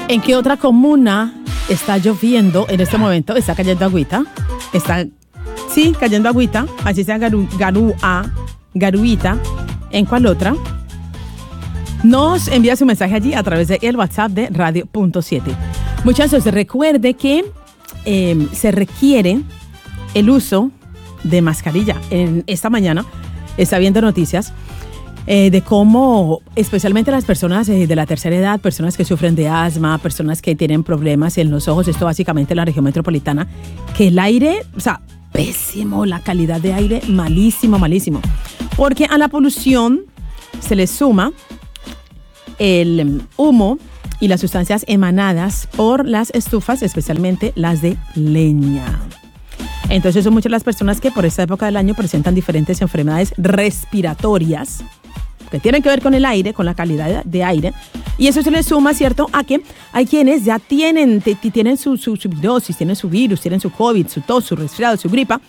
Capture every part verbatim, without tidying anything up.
¿En qué otra comuna está lloviendo en este momento? Está cayendo agüita. Está, sí, cayendo agüita. Así sea garu, garúa, garuita. ¿En cuál otra? Nos envía su mensaje allí a través del WhatsApp de Radio Punto siete. Muchachos, recuerde que eh, se requiere el uso de mascarilla. En esta mañana está viendo noticias eh, de cómo, especialmente las personas eh, de la tercera edad, personas que sufren de asma, personas que tienen problemas en los ojos, esto básicamente en la región metropolitana, que el aire, o sea, pésimo, la calidad de aire, malísimo, malísimo. Porque a la polución se le suma el humo y las sustancias emanadas por las estufas, especialmente las de leña. Entonces son muchas las personas que por esta época del año presentan diferentes enfermedades respiratorias que tienen que ver con el aire, con la calidad de aire. Y eso se le suma, ¿cierto?, a que hay quienes ya tienen, t- t- tienen su, su, su dosis, tienen su virus, tienen su COVID, su tos, su resfriado, su gripa,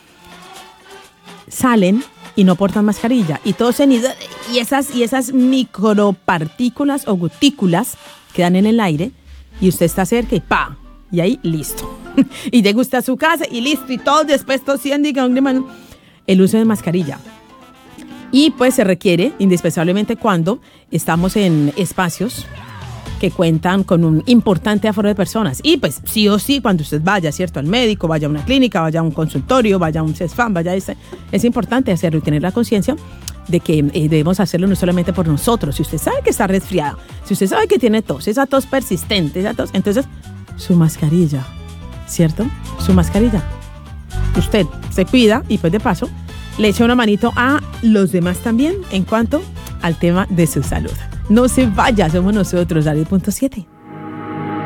salen y no portan mascarilla y tosen y, y, esas, y esas micropartículas o gotículas quedan en el aire y usted está cerca y ¡pa! Y ahí listo. Y llega usted a su casa y listo, y todo después tosiendo y el uso de mascarilla. Y pues se requiere indispensablemente cuando estamos en espacios que cuentan con un importante aforo de personas. Y pues sí o sí, cuando usted vaya, ¿cierto?, al médico, vaya a una clínica, vaya a un consultorio, vaya a un CESFAM, vaya a ese, es importante hacerlo y tener la conciencia de que eh, debemos hacerlo no solamente por nosotros. Si usted sabe que está resfriado, si usted sabe que tiene tos, esa tos persistente, esa tos, entonces su mascarilla, ¿cierto? Su mascarilla. Usted se cuida y pues de paso le echa una manito a los demás también en cuanto al tema de su salud. No se vaya, somos nosotros, Radio Punto siete.